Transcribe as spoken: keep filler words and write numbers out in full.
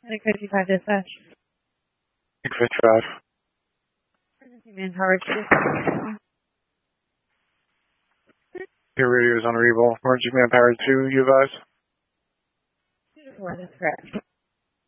six fifty-five dispatch. six fifty-five. Emergency manpower two. Your radio is on Reval. Emergency manpower two, you advise? two to four, that's correct.